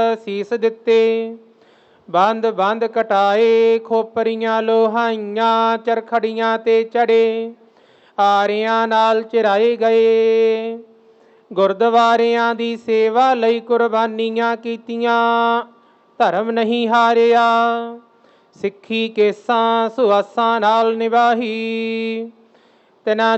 ਸੀਸ ਦਿੱਤੇ। ਬੰਦ ਬੰਦ ਕਟਾਏ, ਖੋਪਰੀਆਂ ਲੋਹਾਈਆਂ, ਚਰਖੜੀਆਂ ਤੇ ਚੜੇ, ਆਰਿਆਂ ਨਾਲ ਚਿਰਾਏ ਗਏ। ਗੁਰਦੁਆਰਿਆਂ ਦੀ ਸੇਵਾ ਲਈ ਕੁਰਬਾਨੀਆਂ ਕੀਤੀਆਂ, ਧਰਮ ਨਹੀਂ ਹਾਰਿਆ। ਸਿੱਖੀ ਕੇਸਾਂ ਸੁਆਸਾਂ ਨਾਲ ਨਿਭਾਹੀ, ਤਿਨਾਂ